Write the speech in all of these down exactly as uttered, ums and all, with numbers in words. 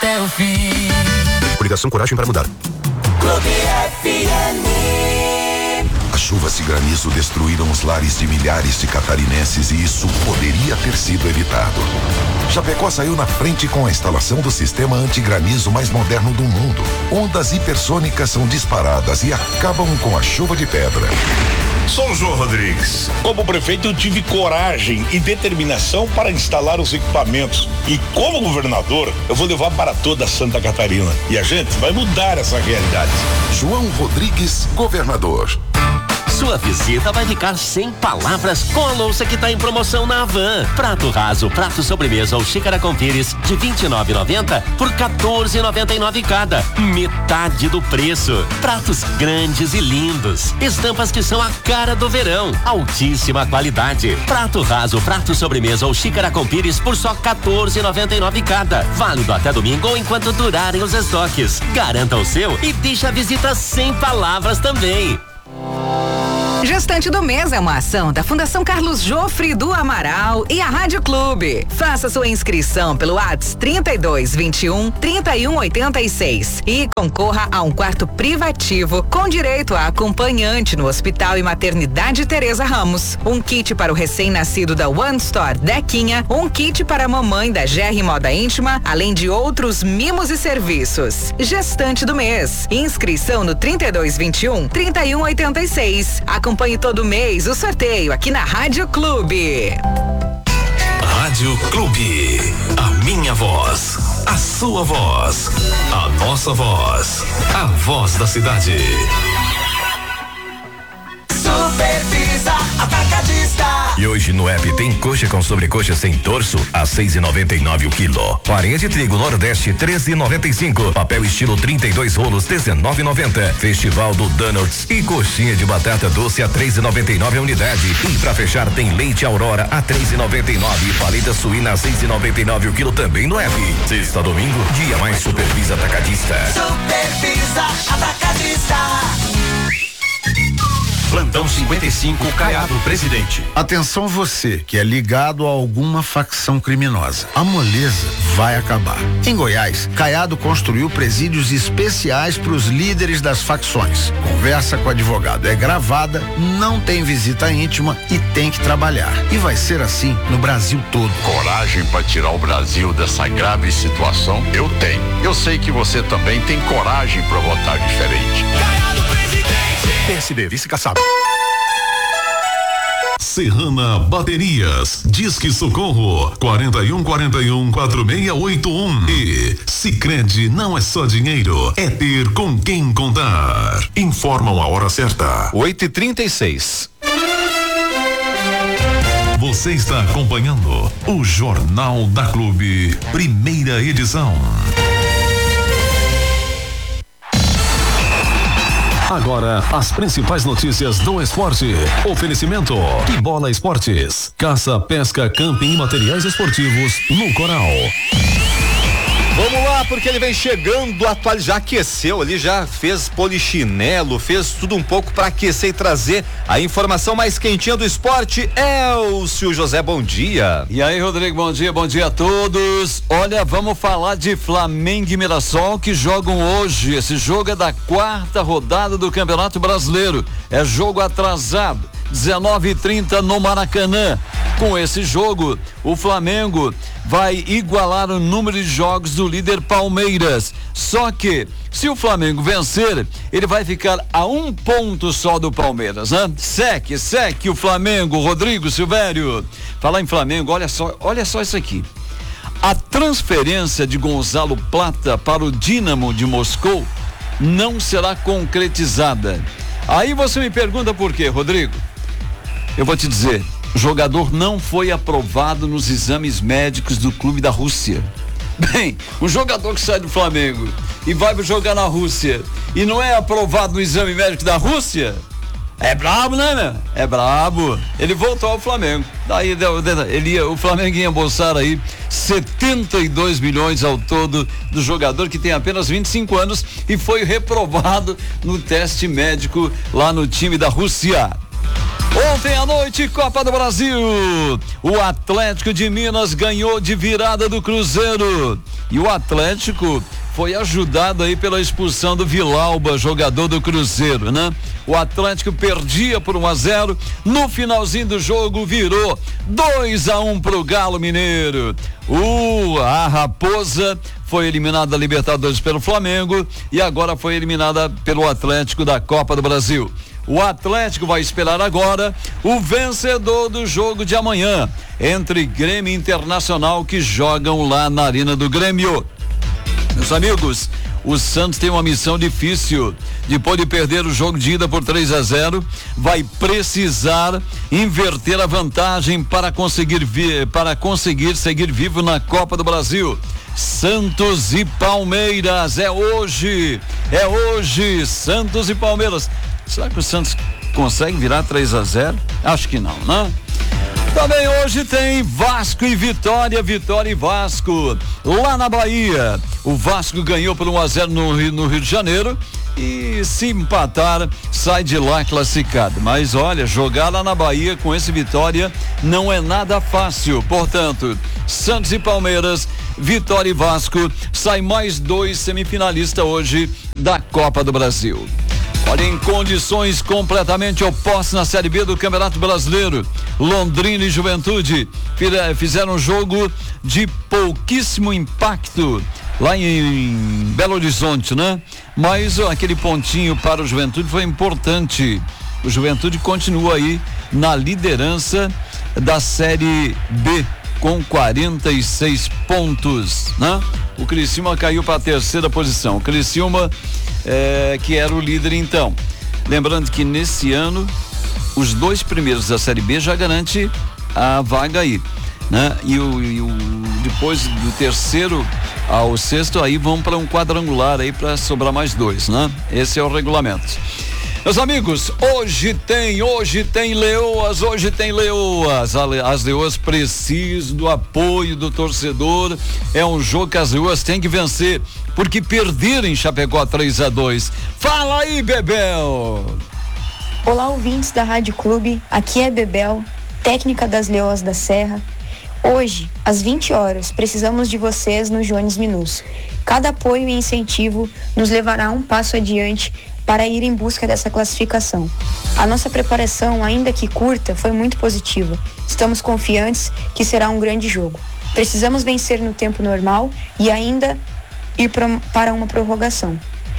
até o fim. Coligação Coragem para Mudar. Clube F M. As chuvas e granizo destruíram os lares de milhares de catarinenses e isso poderia ter sido evitado. Chapecó saiu na frente com a instalação do sistema antigranizo mais moderno do mundo. Ondas hipersônicas são disparadas e acabam com a chuva de pedra. Sou o João Rodrigues. Como prefeito, eu tive coragem e determinação para instalar os equipamentos. E como governador, eu vou levar para toda Santa Catarina. E a gente vai mudar essa realidade. João Rodrigues, governador. Sua visita vai ficar sem palavras com a louça que está em promoção na Havan. Prato raso, prato sobremesa ou xícara com pires de vinte e nove reais e noventa centavos por quatorze reais e noventa e nove centavos cada. Metade do preço. Pratos grandes e lindos. Estampas que são a cara do verão. Altíssima qualidade. Prato raso, prato sobremesa ou xícara com pires por só quatorze reais e noventa e nove centavos cada. Válido até domingo ou enquanto durarem os estoques. Garanta o seu e deixa a visita sem palavras também. Gestante do Mês é uma ação da Fundação Carlos Jofre do Amaral e a Rádio Clube. Faça sua inscrição pelo WhatsApp trinta e dois, vinte e um, trinta e um, oitenta e seis e concorra a um quarto privativo com direito a acompanhante no Hospital e Maternidade Teresa Ramos. Um kit para o recém-nascido da One Store Dequinha, um kit para a mamãe da G R Moda Íntima, além de outros mimos e serviços. Gestante do Mês. Inscrição no trinta e dois, vinte e um, trinta e um, oitenta e seis. Acompanhe todo mês o sorteio aqui na Rádio Clube. Rádio Clube. A minha voz. A sua voz. A nossa voz. A voz da cidade. Supervisa Atacadista. E hoje no app tem coxa com sobrecoxa sem torso a seis e noventa e nove o quilo. Farinha de trigo Nordeste treze e noventa e cinco. Papel estilo trinta e dois rolos dezenove e noventa. Festival do Donuts e coxinha de batata doce a três e noventa e nove a unidade. E pra fechar tem leite Aurora a três e noventa e nove. Paleta suína a seis e noventa e nove o quilo também no app. Sexta a domingo, dia mais Supervisa Atacadista. Supervisa Atacadista. Plantão cinquenta e cinco, Caiado, presidente. Atenção você que é ligado a alguma facção criminosa. A moleza vai acabar. Em Goiás, Caiado construiu presídios especiais para os líderes das facções. Conversa com o advogado é gravada, não tem visita íntima e tem que trabalhar. E vai ser assim no Brasil todo. Coragem para tirar o Brasil dessa grave situação? Eu tenho. Eu sei que você também tem coragem para votar diferente. Caiado, presidente. P S D, vice caçado. Serrana Baterias, Disque Socorro, quarenta e um, quarenta e um, quarenta e seis oitenta e um. E Sicredi não é só dinheiro, é ter com quem contar. Informam a hora certa. oito e trinta e seis. Você está acompanhando o Jornal da Clube, primeira edição. Agora, as principais notícias do esporte. Oferecimento: Que Bola Esportes, caça, pesca, camping e materiais esportivos no Coral. Vamos lá, porque ele vem chegando, atual, já aqueceu ali, já fez polichinelo, fez tudo um pouco para aquecer e trazer a informação mais quentinha do esporte. Elcio José, bom dia. E aí, Rodrigo, bom dia, bom dia a todos. Olha, vamos falar de Flamengo e Mirassol que jogam hoje. Esse jogo é da quarta rodada do Campeonato Brasileiro. É jogo atrasado, dezenove e trinta no Maracanã. Com esse jogo, o Flamengo vai igualar o número de jogos do líder Palmeiras. Só que, se o Flamengo vencer, ele vai ficar a um ponto só do Palmeiras, né? Seque, seque o Flamengo, Rodrigo Silvério. Falar em Flamengo, olha só, olha só isso aqui. A transferência de Gonzalo Plata para o Dínamo de Moscou não será concretizada. Aí você me pergunta por quê, Rodrigo? Eu vou te dizer. O jogador não foi aprovado nos exames médicos do clube da Rússia. Bem, um jogador que sai do Flamengo e vai jogar na Rússia e não é aprovado no exame médico da Rússia, é brabo, né, meu? É brabo. Ele voltou ao Flamengo. Daí ele ia, o Flamengo ia embolsar aí setenta e dois milhões ao todo do jogador que tem apenas vinte e cinco anos e foi reprovado no teste médico lá no time da Rússia. Ontem à noite, Copa do Brasil. O Atlético de Minas ganhou de virada do Cruzeiro. E o Atlético foi ajudado aí pela expulsão do Vilauba, jogador do Cruzeiro, né? O Atlético perdia por um a zero. No finalzinho do jogo, virou dois a um pro Galo Mineiro. O, a Raposa foi eliminada da Libertadores pelo Flamengo e agora foi eliminada pelo Atlético da Copa do Brasil. O Atlético vai esperar agora o vencedor do jogo de amanhã entre Grêmio e Internacional, que jogam lá na Arena do Grêmio. Meus amigos, o Santos tem uma missão difícil. Depois de perder o jogo de ida por três a zero, vai precisar inverter a vantagem para conseguir vi- para conseguir seguir vivo na Copa do Brasil. Santos e Palmeiras, é hoje, é hoje, Santos e Palmeiras. Será que o Santos consegue virar três a zero? Acho que não, né? Também hoje tem Vasco e Vitória, Vitória e Vasco, lá na Bahia. O Vasco ganhou por um a zero no Rio, no Rio de Janeiro e se empatar, sai de lá classificado. Mas olha, jogar lá na Bahia com esse Vitória não é nada fácil. Portanto, Santos e Palmeiras, Vitória e Vasco, sai mais dois semifinalistas hoje da Copa do Brasil. Olha, em condições completamente opostas na Série B do Campeonato Brasileiro, Londrina e Juventude fizeram um jogo de pouquíssimo impacto lá em Belo Horizonte, né? Mas ó, aquele pontinho para o Juventude foi importante. O Juventude continua aí na liderança da Série B com quarenta e seis pontos, né? O Criciúma caiu para a terceira posição. O Criciúma É, que era o líder então. Lembrando que nesse ano os dois primeiros da Série B já garante a vaga aí, né? E o, e o depois do terceiro ao sexto aí vão para um quadrangular aí para sobrar mais dois, né? Esse é o regulamento. Meus amigos, hoje tem, hoje tem leoas, hoje tem leoas. As leoas precisam do apoio do torcedor. É um jogo que as leoas têm que vencer, porque perderam em Chapecó três a dois. Fala aí, Bebel! Olá, ouvintes da Rádio Clube. Aqui é Bebel, técnica das Leoas da Serra. Hoje, às vinte horas, precisamos de vocês no Jones Minus. Cada apoio e incentivo nos levará um passo adiante para ir em busca dessa classificação. A nossa preparação, ainda que curta, foi muito positiva. Estamos confiantes que será um grande jogo. Precisamos vencer no tempo normal e ainda ir para uma prorrogação.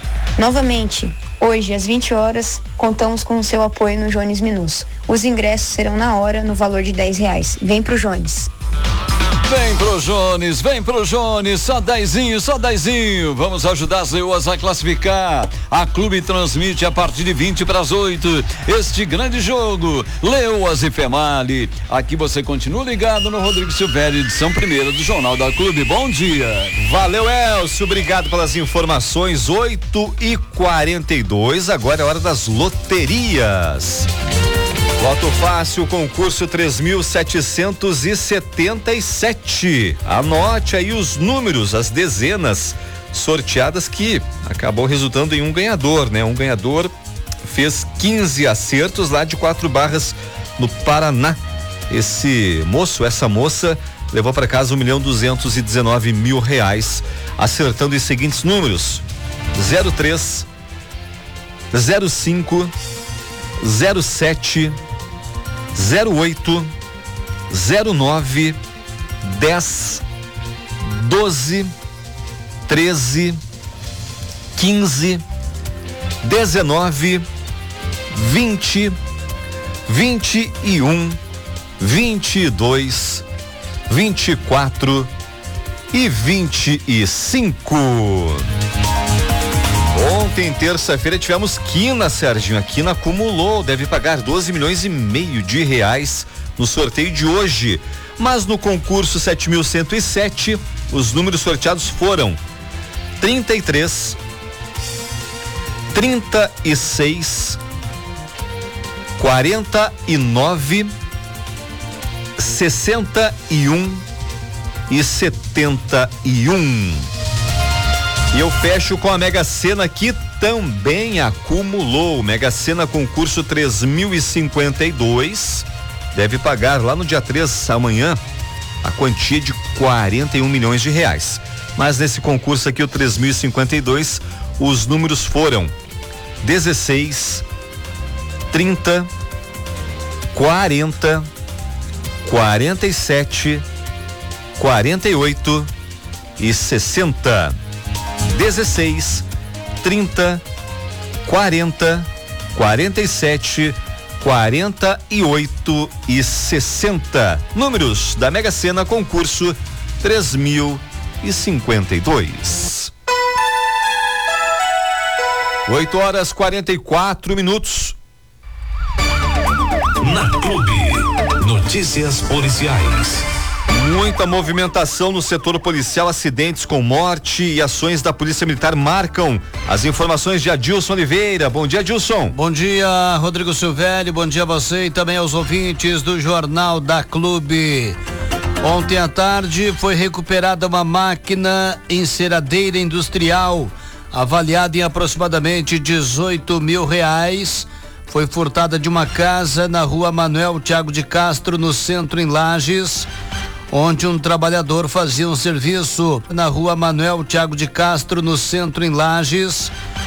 Novamente, hoje às vinte horas, contamos com o seu apoio no Jones Minus. Os ingressos serão na hora, no valor de dez reais. Vem pro Jones. Vem pro Jones, vem pro Jones, só dezinho, só dezinho. Vamos ajudar as leoas a classificar. A Clube transmite a partir de vinte para as oito este grande jogo, Leoas e Female. Aqui você continua ligado no Rodrigo Silvério, edição primeira do Jornal da Clube. Bom dia. Valeu, Elcio, obrigado pelas informações. Oito e quarenta e dois, agora é hora das loterias. Loto Fácil, concurso três mil setecentos e setenta e sete. Anote aí os números, as dezenas sorteadas que acabou resultando em um ganhador, né? Um ganhador fez quinze acertos lá de Quatro Barras, no Paraná. Esse moço, essa moça, levou para casa um milhão duzentos e dezenove mil reais, acertando os seguintes números: zero três, zero cinco, zero sete, zero oito, zero nove, dez, doze, treze, quinze, dezenove, vinte, vinte e um, vinte e dois, vinte e quatro e vinte e cinco. Ontem, terça-feira, tivemos quina, Serginho. A quina acumulou, deve pagar doze milhões e meio de reais no sorteio de hoje. Mas no concurso sete mil cento e sete, os números sorteados foram trinta e três, trinta e seis, quarenta e nove, sessenta e um e setenta e um. E eu fecho com a Mega Sena aqui, também acumulou. Mega Sena concurso três mil e cinquenta e dois deve pagar lá no dia três, amanhã, a quantia de quarenta e um milhões de reais. Mas nesse concurso aqui, o três mil e cinquenta e dois, os números foram dezesseis, trinta, quarenta, quarenta e sete, quarenta e oito e sessenta. dezesseis, trinta, quarenta, quarenta e sete, quarenta e oito e sessenta. Números da Mega Sena concurso três mil e cinquenta e dois. oito horas quarenta e quatro minutos. Na Clube, notícias policiais. Muita movimentação no setor policial, acidentes com morte e ações da Polícia Militar marcam as informações de Adilson Oliveira. Bom dia, Adilson. Bom dia, Rodrigo Silvério. Bom dia a você e também aos ouvintes do Jornal da Clube. Ontem à tarde foi recuperada uma máquina enceradeira industrial avaliada em aproximadamente dezoito mil reais. Foi furtada de uma casa na rua Manuel Tiago de Castro, no centro, em Lages, onde um trabalhador fazia um serviço. Na rua Manuel Tiago de Castro, no centro, em Lages,